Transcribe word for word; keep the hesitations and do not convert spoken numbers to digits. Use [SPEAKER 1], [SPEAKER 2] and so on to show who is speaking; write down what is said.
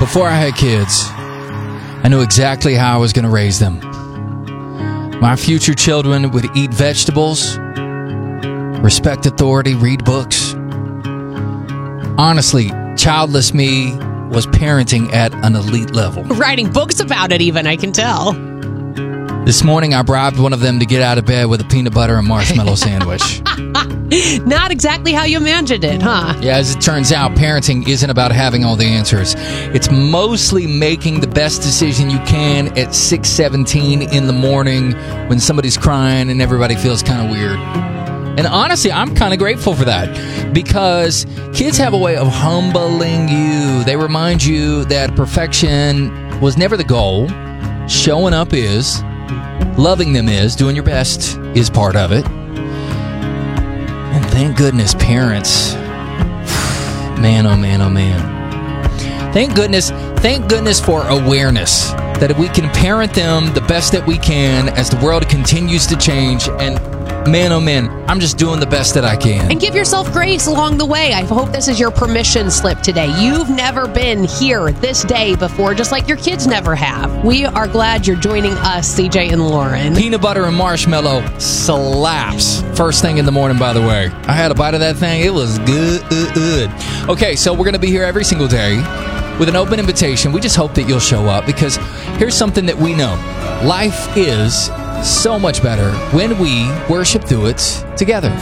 [SPEAKER 1] Before I had kids, I knew exactly how I was going to raise them. My future children would eat vegetables, respect authority, read books. Honestly, childless me was parenting at an elite level.
[SPEAKER 2] Writing books about it even, I can tell.
[SPEAKER 1] This morning, I bribed one of them to get out of bed with a peanut butter and marshmallow sandwich.
[SPEAKER 2] Not exactly how you imagined it, huh?
[SPEAKER 1] Yeah, as it turns out, parenting isn't about having all the answers. It's mostly making the best decision you can at six seventeen in the morning when somebody's crying and everybody feels kind of weird. And honestly, I'm kind of grateful for that because kids have a way of humbling you. They remind you that perfection was never the goal. Showing up is. Loving them is. Doing your best is part of it. And thank goodness, parents. Man, oh man, oh man. Thank goodness, thank goodness for awareness that we can parent them the best that we can as the world continues to change. And man, oh man, I'm just doing the best that I can.
[SPEAKER 2] And give yourself grace along the way. I hope this is your permission slip today. You've never been here this day before, just like your kids never have. We are glad you're joining us, C J and Lauren.
[SPEAKER 1] Peanut butter and marshmallow slaps. First thing in the morning, by the way. I had a bite of that thing. It was good. Okay, so we're going to be here every single day with an open invitation. We just hope that you'll show up because here's something that we know. Life is so much better when we worship through it together.